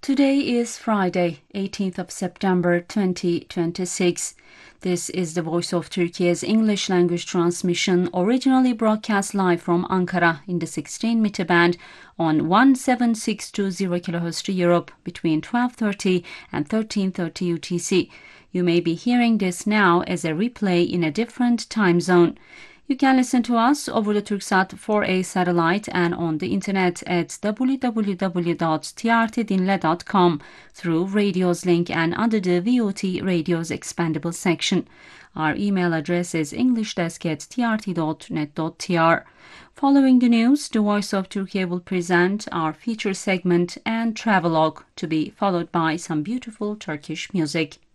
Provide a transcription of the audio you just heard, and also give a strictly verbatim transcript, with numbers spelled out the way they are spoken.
Today is Friday, eighteenth of September twenty twenty-six. This is the Voice of Turkey's English language transmission, originally broadcast live from Ankara in the sixteen meter band on one seven six two zero kilohertz to Europe between twelve thirty and thirteen thirty U T C. You may be hearing this now as a replay in a different time zone. You can listen to us over the Turksat four A satellite and on the internet at w w w dot t r t dinle dot com through Radios link and under the V O T Radios Expandable section. Our email address is englishdesk at t r t dot net dot t r. Following the news, the Voice of Turkey will present our feature segment and travelogue, to be followed by some beautiful Turkish music.